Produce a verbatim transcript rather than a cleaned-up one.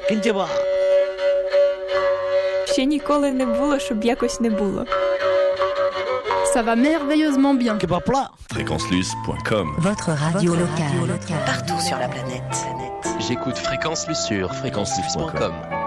Кінтєва. Ще ніколи не було, щоб якось не було. Ça va merveilleusement bien. Кебапла. fréquence luce point com. Votre radio locale. Partout sur la planète. J'écoute Fréquence Luce sur fréquence luce point com.